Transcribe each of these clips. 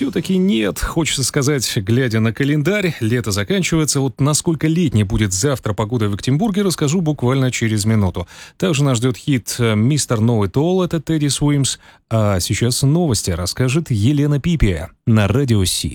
все-таки нет. Хочется сказать, глядя на календарь, лето заканчивается. Вот насколько летней будет завтра погода в Екатеринбурге, расскажу буквально через минуту. Также нас ждет хит «Мистер Know It All», это Teddy Swims. А сейчас новости расскажет Елена Пипия на Радио Си.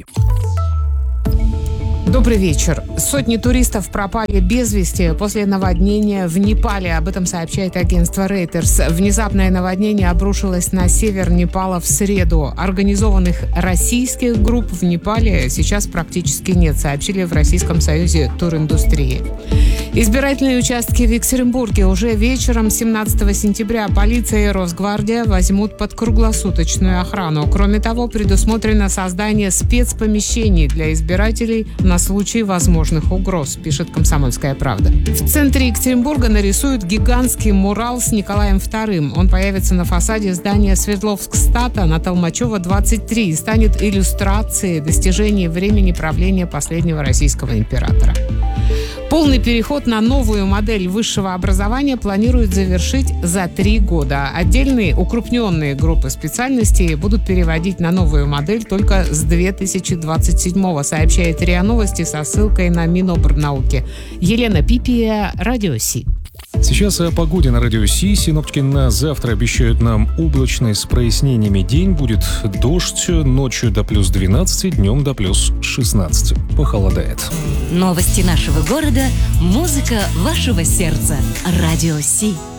Добрый вечер. Сотни туристов пропали без вести после наводнения в Непале. Об этом сообщает агентство Reuters. Внезапное наводнение обрушилось на север Непала в среду. Организованных российских групп в Непале сейчас практически нет, сообщили в Российском союзе туриндустрии. Избирательные участки в Екатеринбурге уже вечером 17 сентября полиция и Росгвардия возьмут под круглосуточную охрану. Кроме того, предусмотрено создание спецпомещений для избирателей на случай возможных угроз, пишет «Комсомольская правда». В центре Екатеринбурга нарисуют гигантский мурал с Николаем II. Он появится на фасаде здания Свердловскстата на Толмачева, 23 и станет иллюстрацией достижений времени правления последнего российского императора. Полный переход на новую модель высшего образования планируют завершить за 3 года. Отдельные укрупненные группы специальностей будут переводить на новую модель только с 2027-го, сообщает РИА Новости со ссылкой на Минобрнауки. Елена Пипия, Радио Си. Сейчас о погоде на Радио Си. Синоптики на завтра обещают нам облачный с прояснениями день. Будет дождь, ночью до плюс 12, днем до плюс 16. Похолодает. Новости нашего города, музыка вашего сердца. Радио Си.